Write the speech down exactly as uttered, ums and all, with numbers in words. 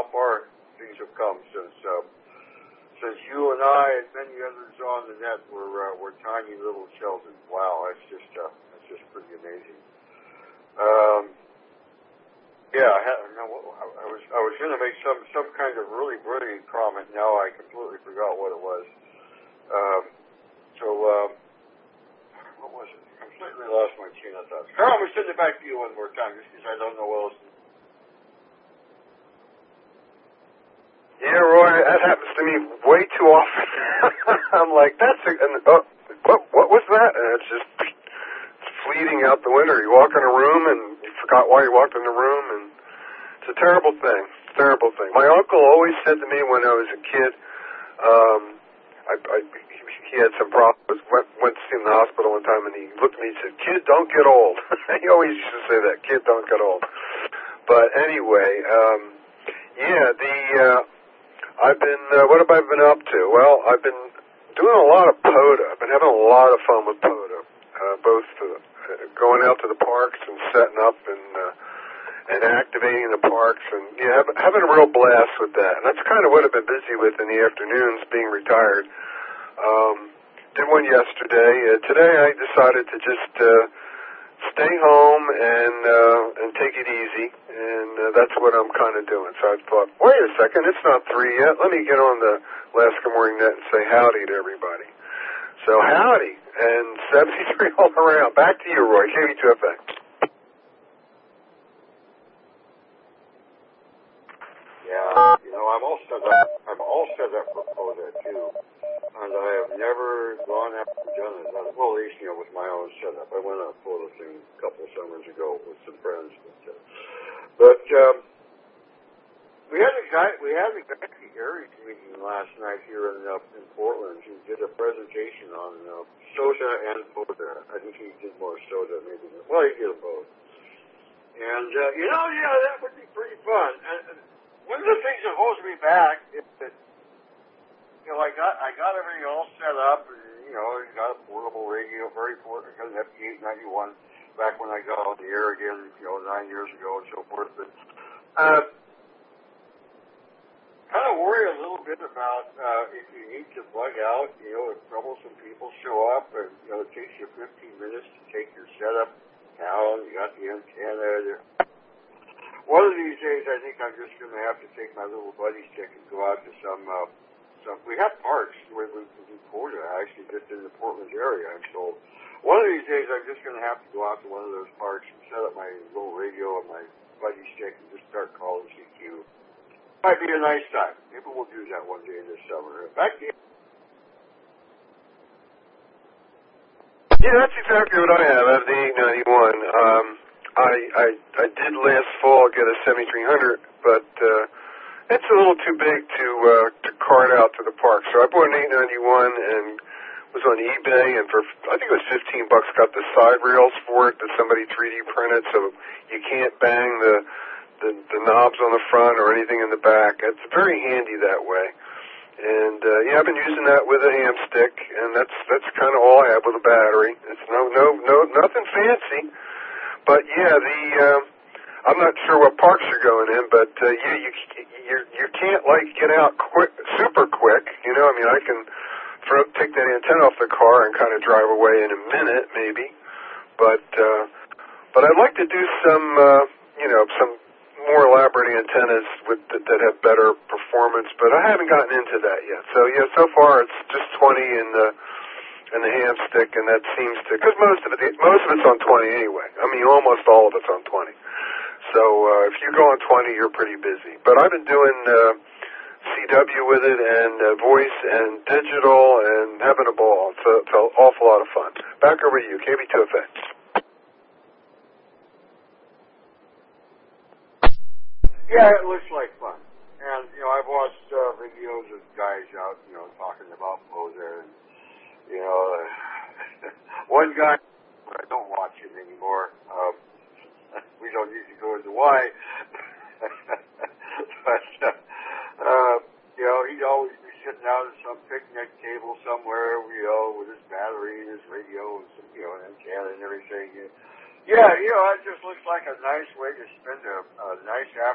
how far things have come since uh, since you and I and many others on the net were uh, were tiny little children. Wow, that's just uh, that's just pretty amazing. Um, yeah, I, had, no, I was I was going to make some some kind of really brilliant comment. Now I completely forgot what it was. Um, so um, what was it? I completely lost my chain of thought. Carl, I'm going to send it back to you one more time just because I don't know what else. Yeah, Roy, that happens to me way too often. I'm like, that's a, and, oh, what, what was that? And it's just it's fleeting out the window. You walk in a room and you forgot why you walked in the room, and it's a terrible thing. It's a terrible thing. My uncle always said to me when I was a kid, um, I, I, he had some problems, went, went to see him in the hospital one time, and he looked at me and said, "Kid, don't get old." He always used to say that, "Kid, don't get old." But anyway, um, yeah, the... Uh, I've been, uh, what have I been up to? Well, I've been doing a lot of POTA. I've been having a lot of fun with POTA, uh, both uh, going out to the parks and setting up and uh, and activating the parks, and yeah, having, having a real blast with that. And that's kind of what I've been busy with in the afternoons, being retired. Um, did one yesterday. Uh, today I decided to just uh, stay home and uh, and take it easy, and uh, that's what I'm kind of doing. So I thought, wait a second, it's not three yet. Let me get on the Alaska Morning Net and say howdy to everybody. So howdy, and seventy-three all around. Back to you, Roy, K B two F M. Yeah, you know, I'm all set up. I'm all set up for POTA too. And I have never gone out and done it. Well, at least, you know, with my own setup. I went on a photo thing a couple of summers ago with some friends. But, uh, but um, we had a guy, we had a guy at the Aries meeting last night here in, uh, in Portland who did a presentation on uh, SOTA and POTA. I think he did more SOTA, maybe. Well, he did both. And, uh, you know, yeah, that would be pretty fun. And, and one of the things that holds me back is that, you know, I got I got everything all set up, and, you know, I got a portable radio, very important. I got an F D eight ninety-one back when I got on the air again, you know, nine years ago and so forth. But uh, kind of worry a little bit about uh, if you need to bug out, you know, if troublesome people show up, and, you know, it takes you fifteen minutes to take your setup down. You got the antenna there. One of these days, I think I'm just going to have to take my little buddy stick and go out to some. Uh, So we have parks where we can do POTA, actually, just in the Portland area, I'm told. One of these days, I'm just going to have to go out to one of those parks and set up my little radio and my buddy stick and just start calling C Q. Might be a nice time. Maybe we'll do that one day this summer. Back to you. Yeah, that's exactly what I have. I have the eight ninety-one. Um, I, I, I did last fall get a seventy-three hundred, but... Uh, It's a little too big to uh, to cart out to the park. So I bought an eight ninety-one and was on eBay, and for I think it was fifteen bucks, got the side rails for it that somebody three D printed, so you can't bang the, the the knobs on the front or anything in the back. It's very handy that way. And uh, yeah, I've been using that with a ham stick, and that's that's kind of all I have with a battery. It's no no no nothing fancy, but yeah, the. Uh, I'm not sure what parks you're going in, but uh, yeah, you you you can't like get out quick, super quick. You know, I mean, I can throw, take that antenna off the car and kind of drive away in a minute, maybe. But uh, but I'd like to do some, uh, you know, some more elaborate antennas with that, that have better performance. But I haven't gotten into that yet. So yeah, so far it's just twenty in the in the ham stick, and that seems to because most of it most of it's on twenty anyway. I mean, almost all of it's on twenty. So uh, if you go on twenty, you're pretty busy. But I've been doing uh, C W with it and uh, voice and digital and having a ball. It's, a, it's an awful lot of fun. Back over to you, K B two F M. Yeah, it looks like fun. And, you know, I've watched uh, videos of guys out, you know, talking about POTA. And, you know, one guy, I don't watch him anymore. Um, We don't need to go into why. but, uh, uh, you know, he'd always be sitting out at some picnic table somewhere, you know, with his battery and his radio and some, you know, an antenna and everything. Yeah, you know, it just looks like a nice way to spend a, a nice afternoon.